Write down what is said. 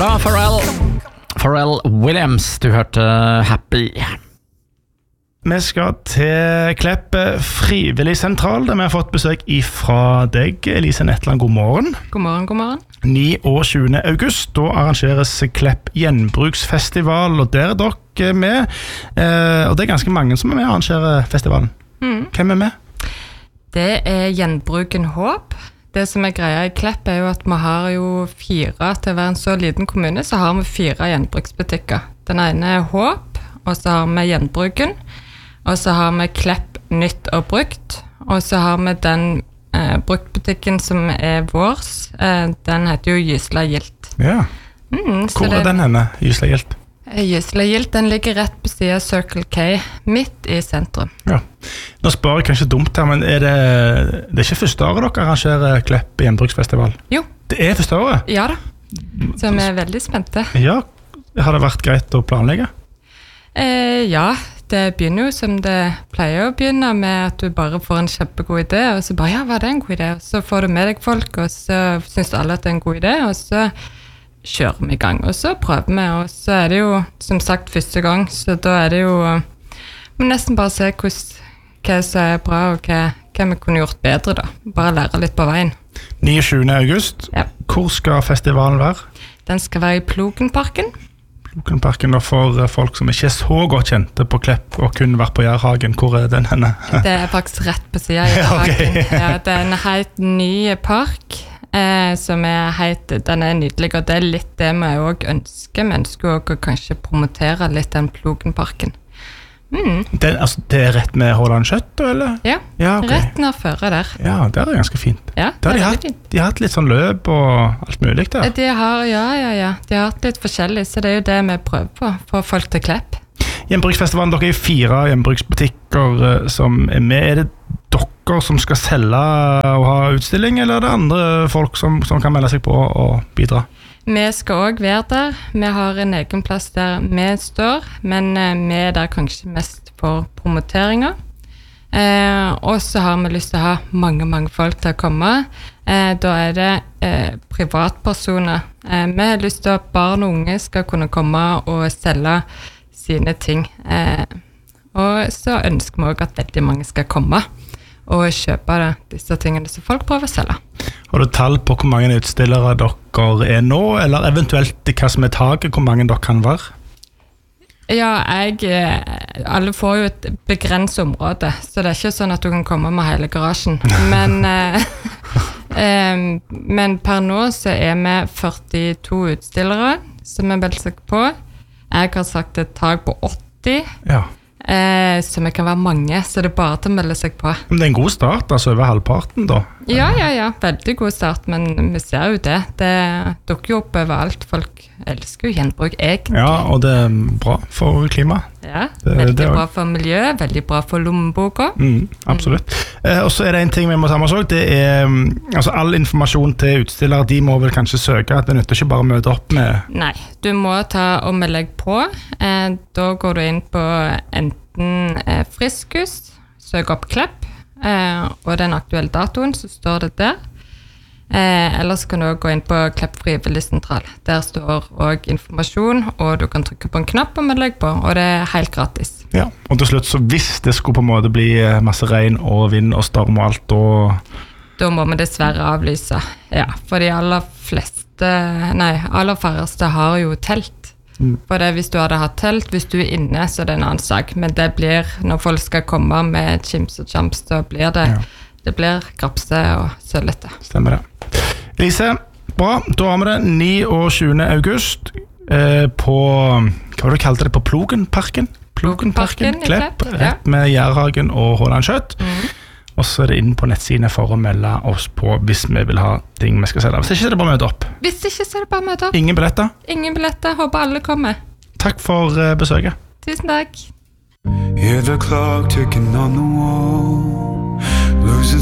Bra, Pharrell Williams, du hørte Happy. Vi skal til Klepp frivillig sentral, der vi har fått besøk fra deg, Elise Netland. God morgen. God morgen. 9. og 20. august, da arrangeres Klepp Gjenbruksfestival, og der dere med. Og det ganske mange som med å arrangere festivalen. Hvem med? Det Gjenbruken Håp. Det som greia i Klepp jo at vi har jo 4, til å være en så liten kommune, så har vi 4 gjenbruksbutikker. Den ene Håp, og så har vi Gjenbruken, og så har vi Klepp Nytt og Brukt, og så har vi den bruktbutikken som vårs, den heter jo Gysla Gilt. Ja. Hvor den henne, Gysla Gilt? Gysla Gilt, den ligger rett på siden av Circle K, midt i sentrum. Ja. Nå spør jeg kanskje dumt her, men det ikke første året dere arrangerer Klepp Gjenbruksfestival? Jo. Det første året? Ja da, så vi veldig spente. Ja, har det vært greit å planlegge? Ja, det begynner jo som det pleier å begynne med at du bare får en kjempegod idé, og så bare, ja, var det en god idé? Og så får du med deg folk, og så synes alle at det en god idé, og så kjører vi i gang, og så prøver vi, og så det jo, som sagt, første gang, så da det jo, vi nesten bare se hva som bra, og hva vi kunne gjort bedre da. Bare lære litt på veien. 29. august. Ja. Hvor skal festivalen være? Den skal være i Plogenparken. Plogenparken, og for folk som ikke så godt kjente på Klepp, og kun vært på Jærhagen, hvor den henne? Det faktisk rett på siden av Jærhagen. Okay. Ja, det en helt ny park, som den nydelig, og det litt det vi også ønsker. Vi ønsker også å kanskje promotere litt den Plogenparken. Det rett med Håland Kjøtt, eller? Ja, okay. Rett nær føre der. Ja, det ganske fint. Ja, det har de hatt litt sånn løp og alt mulig der. De har hatt litt forskjellig, så det jo det vi prøver på, for folk til Klepp. Gjenbruksfestivalen, dere 4 gjenbruksbutikker som med. Det dere som skal selge og ha utstilling, eller det andre folk som kan melde seg på og bidra? Vi skal også være der. Vi har en egen plass der vi står, men vi der kanskje mest for promoteringer. Og så har vi lyst til å ha mange folk til å komme. Da det privatpersoner. Vi har lyst til at barn og unge skal kunne komme og selge sine ting. Og så ønsker vi også at veldig mange skal komme og kjøpe disse tingene som folk prøver å selge. Har du tall på hvor mange utstillere dere nå, eller eventuelt hva som taket, hvor mange dere kan være? Ja, alle får jo et begrenset område, så det ikke sånn at du kan komme med hele garasjen. Men per nå så vi 42 utstillere som melder seg på. Jeg har sagt et tak på 80. Ja. Så vi kan være mange, så det bare til å melde seg på. Men det en god start, altså over halvparten da? Ja, veldig god start, men vi ser jo det. Det dukker jo opp overalt. Folk elsker jo gjenbruk egentlig. Ja, og det bra for klima. Ja, veldig bra for miljø, veldig bra for lommeboka. Absolutt. Og så det en ting vi må ta med oss også, det altså all informasjon til utstillere, de må vel kanskje søke, at det nytter ikke bare å møte opp med... Nei, du må ta og melde deg på. Da går du inn på enten Friskus, søk opp Klepp, og den aktuelle datoen, så står det der. Ellers kan du også gå inn på Klepp frivillig sentral. Der står også informasjon, og du kan trykke på en knapp og melde deg på, og det helt gratis. Ja, og til slutt, så hvis det skulle på en måte bli masse regn og vind og storm og alt, da må vi dessverre avlyse. Ja, for de aller færreste har jo telt. For det, hvis du hadde hatt telt, hvis du inne, så det en annen sak. Men det blir, når folk skal komme med chims og champs, så blir det blir grapse og sølete. Stemmer det. Elise, bra. Da har vi det 9. og 20. august på, hva var det du kalte det, på Plogenparken? Plogenparken, Klepp, rett med Jærhagen og Håland Kjøtt. Og så det inn på nettsiden for å melde oss på hvis vi vil ha ting vi skal selge. Hvis ikke så det bare møte opp. Hvis ikke så det bare møte opp. Ingen billetter? Ingen billetter. Håper alle kommer. Takk for besøket. Tusen takk. Hear the clock ticking on the wall, losing